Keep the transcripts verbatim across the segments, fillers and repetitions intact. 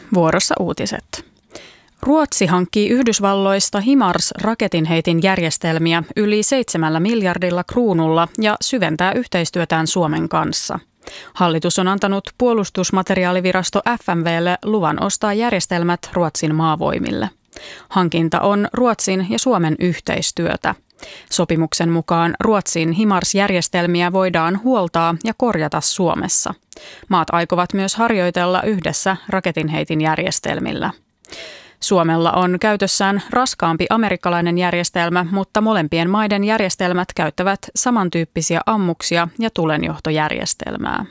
Vuorossa uutiset. Ruotsi hankkii Yhdysvalloista HIMARS-raketinheitin järjestelmiä yli seitsemällä miljardilla kruunulla ja syventää yhteistyötään Suomen kanssa. Hallitus on antanut puolustusmateriaalivirasto F M V:lle luvan ostaa järjestelmät Ruotsin maavoimille. Hankinta on Ruotsin ja Suomen yhteistyötä. Sopimuksen mukaan Ruotsin HIMARS-järjestelmiä voidaan huoltaa ja korjata Suomessa. Maat aikovat myös harjoitella yhdessä raketinheitin järjestelmillä. Suomella on käytössään raskaampi amerikkalainen järjestelmä, mutta molempien maiden järjestelmät käyttävät samantyyppisiä ammuksia ja tulenjohtojärjestelmää.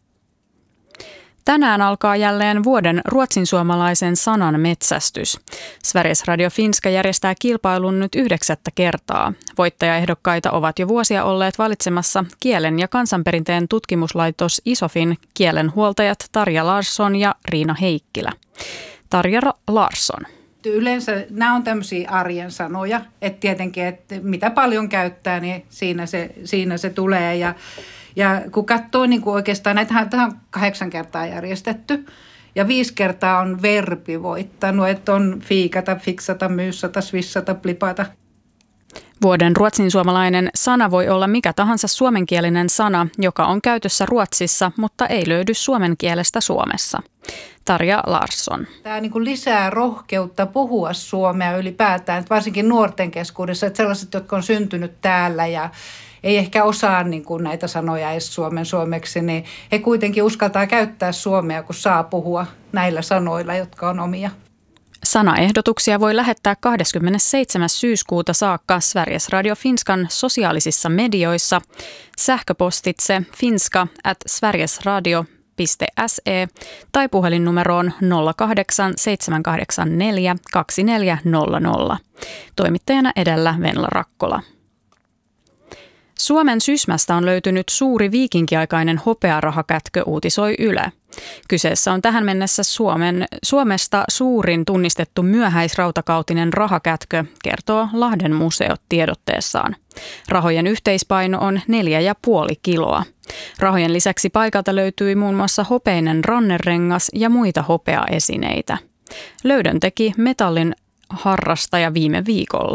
Tänään alkaa jälleen vuoden ruotsinsuomalaisen sanan metsästys. Sveriges Radio Finska järjestää kilpailun nyt yhdeksättä kertaa. Voittajaehdokkaita ovat jo vuosia olleet valitsemassa kielen ja kansanperinteen tutkimuslaitos ISOFin kielenhuoltajat Tarja Larsson ja Riina Heikkilä. Tarja Larsson. Yleensä nämä on tämmöisiä arjen sanoja, että tietenkin, että mitä paljon käyttää, niin siinä se, siinä se tulee. Ja, ja kun katsoo niin kuin oikeastaan, näitähän on kahdeksan kertaa järjestetty ja viisi kertaa on verbi voittanut, että on fiikata, fiksata, myyssata, swissata, plipata. Vuoden ruotsinsuomalainen sana voi olla mikä tahansa suomenkielinen sana, joka on käytössä Ruotsissa, mutta ei löydy suomen kielestä Suomessa. Tarja Larsson. Tämä niin kuin lisää rohkeutta puhua suomea ylipäätään, että varsinkin nuorten keskuudessa, että sellaiset, jotka on syntynyt täällä ja ei ehkä osaa niin kuin näitä sanoja edes suomen suomeksi, niin he kuitenkin uskaltaa käyttää suomea, kun saa puhua näillä sanoilla, jotka on omia. Sanaehdotuksia voi lähettää kahdeskymmenesseitsemäs syyskuuta saakka Sveriges Radio Finskan sosiaalisissa medioissa, sähköpostitse finska at sverigesradio piste se tai puhelinnumeroon nolla kahdeksan seitsemän kahdeksan neljä kaksi neljä nolla nolla. Toimittajana edellä Venla Rakkola. Suomen Sysmästä on löytynyt suuri viikinkiaikainen hopearahakätkö, uutisoi Yle. Kyseessä on tähän mennessä Suomen, Suomesta suurin tunnistettu myöhäisrautakautinen rahakätkö, kertoo Lahden museo tiedotteessaan. Rahojen yhteispaino on neljä ja puoli kiloa. Rahojen lisäksi paikalta löytyi muun muassa hopeinen rannerengas ja muita hopeaesineitä. Löydön teki metallin harrastaja viime viikolla.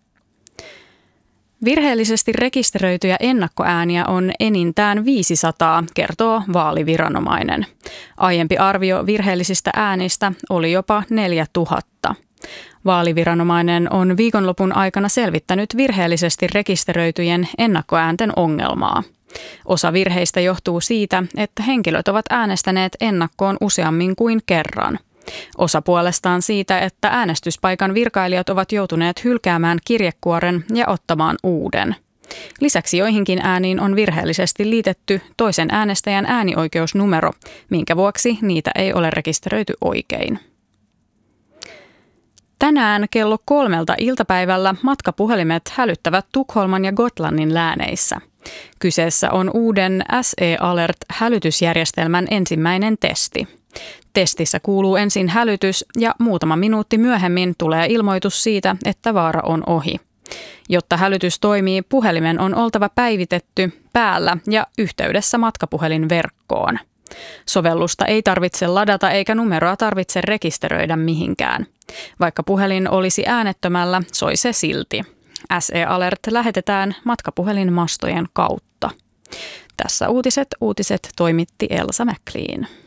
Virheellisesti rekisteröityjä ennakkoääniä on enintään viisisataa, kertoo vaaliviranomainen. Aiempi arvio virheellisistä äänistä oli jopa neljätuhatta. Vaaliviranomainen on viikonlopun aikana selvittänyt virheellisesti rekisteröityjen ennakkoäänten ongelmaa. Osa virheistä johtuu siitä, että henkilöt ovat äänestäneet ennakkoon useammin kuin kerran. Osa puolestaan siitä, että äänestyspaikan virkailijat ovat joutuneet hylkäämään kirjekuoren ja ottamaan uuden. Lisäksi joihinkin ääniin on virheellisesti liitetty toisen äänestäjän äänioikeusnumero, minkä vuoksi niitä ei ole rekisteröity oikein. Tänään kello kolmelta iltapäivällä matkapuhelimet hälyttävät Tukholman ja Gotlannin lääneissä. Kyseessä on uuden S E Alert-hälytysjärjestelmän ensimmäinen testi. Testissä kuuluu ensin hälytys ja muutama minuutti myöhemmin tulee ilmoitus siitä, että vaara on ohi. Jotta hälytys toimii, puhelimen on oltava päivitetty päällä ja yhteydessä matkapuhelinverkkoon. Sovellusta ei tarvitse ladata eikä numeroa tarvitse rekisteröidä mihinkään. Vaikka puhelin olisi äänettömällä, soi se silti. S E Alert lähetetään matkapuhelinmastojen kautta. Tässä uutiset, uutiset toimitti Elsa McLean.